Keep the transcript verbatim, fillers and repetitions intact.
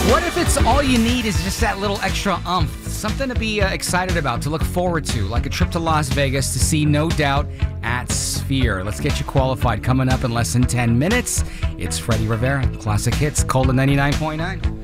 What if it's all you need is just that little extra umph? Something to be uh, excited about, to look forward to, like a trip to Las Vegas to see No Doubt at Sphere. Let's get you qualified coming up in less than ten minutes. It's Freddie Rivera, Classic Hits, Cola ninety-nine point nine.